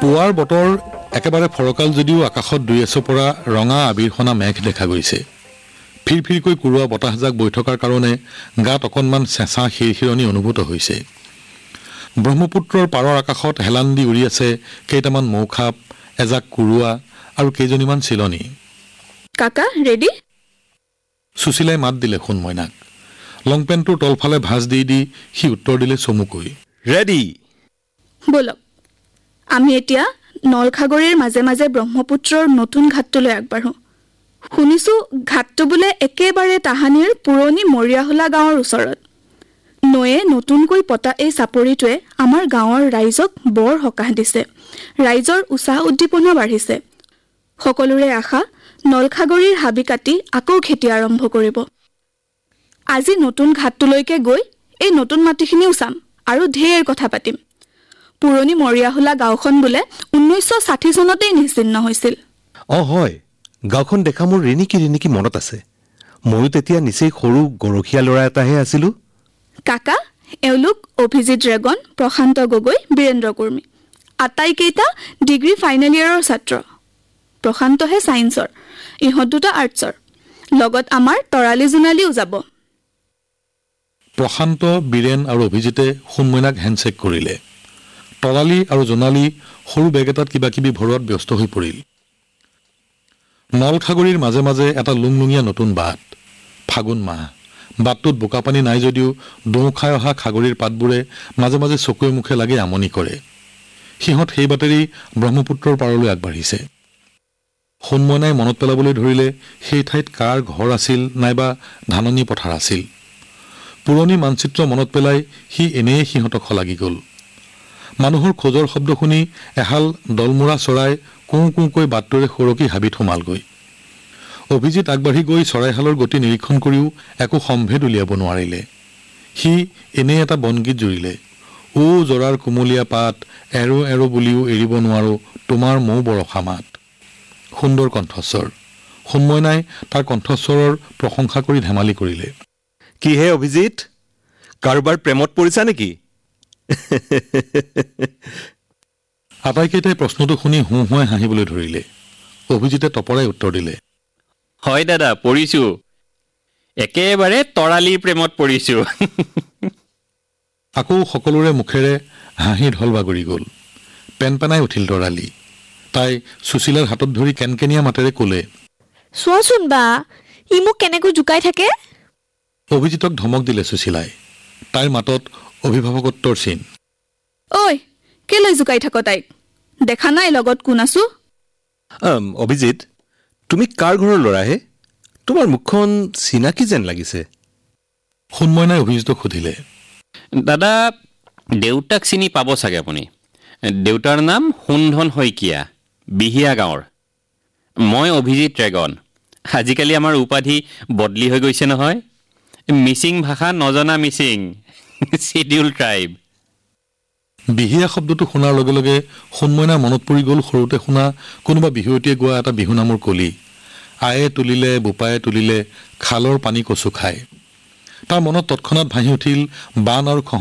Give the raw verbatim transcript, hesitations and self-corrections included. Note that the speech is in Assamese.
পুৱাৰ বতৰ একেবাৰে ফৰকাল যদিও আকাশত দুই এচপৰা ৰঙা আবিৰখনা মেঘ দেখা গৈছে। ফিৰফিৰকৈ কুৰুৱা বতাহজাক বৈ থকাৰ কাৰণে গাত অকণমান চেঁচা শিৰশিৰণি অনুভূত হৈছে। ব্ৰহ্মপুত্ৰৰ পাৰৰ আকাশত হেলান দি উৰি আছে কেইটামান মৌখাপ, এজাক কুৰুৱা আৰু কেইজনীমান চিলনী। কাকা ৰেডি? সুশীলাই মাত দিলে সোণমইনাক। লংপেণ্টটোৰ তলফালে ভাঁজ দি দি সি উত্তৰ দিলে চমুকৈ, ৰেডি। বলক আমি এতিয়া নলখাগৰিৰ মাজে মাজে ব্ৰহ্মপুত্ৰৰ নতুন ঘাটটোলৈ আগবাঢ়ো। শুনিছোঁ ঘাটটো বোলে একেবাৰে তাহানিৰ পুৰণি মৰিয়াহোলা গাঁৱৰ ওচৰত। নৈয়ে নতুনকৈ পতা এই চাপৰিটোৱে আমাৰ গাঁৱৰ ৰাইজক বৰ সকাহ দিছে। ৰাইজৰ উৎসাহ উদ্দীপনা বাঢ়িছে। সকলোৰে আশা নলখাগৰিৰ হাবি কাটি আকৌ খেতি আৰম্ভ কৰিব। আজি নতুন ঘাটটোলৈকে গৈ এই নতুন মাটিখিনিও চাম আৰু ঢেৰ কথা পাতিম। পুৰণি মৰিয়াহোলা গাঁওখন বোলে ঊনৈছশ ষাঠি চনতেই নিশ্চিন্ন হৈছিল। অঁ হয়, গাঁওখন দেখা মোৰ ৰিণিকি ৰিণিকি মনত আছে। ময়ো তেতিয়া নিচেই সৰু গৰখীয়া ল'ৰা এটাহে আছিলোঁ। কাকা এওঁলোক অভিজিত ৰেগন, প্ৰশান্ত গগৈ, বীৰেন্দ্ৰ কুৰ্মী আটাইকেইটা ডিগ্ৰী ফাইনেল ইয়েৰৰ ছাত্ৰ। প্ৰশান্তহে ছায়েন্সৰ, ইহঁত দুটা আৰ্টছৰ। লগত আমাৰ তৰালী জোনালীও যাব। প্ৰশান্ত, বীৰেন আৰু অভিজিতে সোণমইনাক হেণ্ডশ্বেক কৰিলে। তৰালী আৰু জোনালী সৰু বেগ এটাত কিবা কিবি ভৰোৱাত ব্যস্ত হৈ পৰিল। নলখাগৰিৰ মাজে মাজে এটা লুংলুঙীয়া নতুন বাট। ফাগুন মাহ। বাটটোত বোকাপানী নাই যদিও দোঁ খাই অহা খাগৰিৰ পাতবোৰে মাজে মাজে চকুৱে মুখে লাগি আমনি কৰে। সিহঁত সেই বাটেৰেই ব্ৰহ্মপুত্ৰৰ পাৰলৈ আগবাঢ়িছে। সোণমইনাই মনত পেলাবলৈ ধৰিলে সেই ঠাইত কাৰ ঘৰ আছিল নাইবা ধাননি পথাৰ আছিল। পুৰণি মানচিত্ৰ মনত পেলাই সি এনেয়ে সিহঁতক শলাগি গ'ল। মানুহৰ খোজৰ শব্দ শুনি এহাল দলমূৰা চৰাই কোঁ কোঁকৈ বাটটোৰে সৰকি হাবিত সোমালগৈ। অভিজিত আগবাঢ়ি গৈ চৰাইহালৰ গতি নিৰীক্ষণ কৰিও একো সম্ভেদ উলিয়াব নোৱাৰিলে। সি এনে এটা বনগীত জুৰিলে, ও জৰাৰ কুমলীয়া পাত, এৰো এৰো বুলিও এৰিব নোৱাৰো তোমাৰ মৌ বৰষা মাত। সুন্দৰ কণ্ঠস্বৰ। সোণমইনাই তাৰ কণ্ঠস্বৰৰ প্ৰশংসা কৰি ধেমালি কৰিলে। কিহে অভিজিত, কাৰোবাৰ প্ৰেমত পৰিছা নেকি? আটাইকেইটাই প্ৰশ্নটো শুনি হুঁ হুৱাই হাঁহিবলৈ ধৰিলে। অভিজিতে তপৰাই উত্তৰ দিলে, হয় দাদা, পৰিছোঁ। একেবাৰে তৰালীৰ প্ৰেমত পৰিছোঁ। আকৌ সকলোৰে মুখেৰে হাঁহিৰ ঢল বাগৰি গ'ল। পেনপেনাই উঠিল তৰালী। তাই সুশীলাৰ হাতত ধৰি কেনকেনীয়া মাতেৰে ক'লে, চোৱাচোন বা, ই মোক কেনেকৈ জোকাই থাকে। অভিজিতক ধমক দিলে সুশীলাই। তাইৰ মাতত অভিভাৱকত্বৰ চিন। ঐ কেলৈ জোকাই থাক তাইক? দেখা নাই লগত কোন আছো? অভিজিত, তুমি কাৰ ঘৰৰ ল'ৰাহে? তোমাৰ মুখখন চিনাকি যেন লাগিছে। সোণমইনাই অভিজিতক সুধিলে। দাদা, দেউতাক চিনি পাব চাগে আপুনি। দেউতাৰ নাম সোণধন শইকীয়া, বিহিয়া গাঁৱৰ। মই অভিজিত ৰেগন। আজিকালি আমাৰ উপাধি বদলি হৈ গৈছে নহয়। মিচিং ভাষা নজনা মিচিং, চিডিউল ট্ৰাইব। বিহিয়া শব্দটো শুনাৰ লগে লগে সোণমইনাৰ মনত পৰি গ'ল সৰুতে শুনা কোনোবা বিহুৱতীয়ে গোৱা এটা বিহু নামৰ কলি, আয়ে তুলিলে বোপায়ে তুলিলে খালৰ পানী কচু খায়। তাৰ মনত তৎক্ষণাত ভাঁহি উঠিল বান আৰু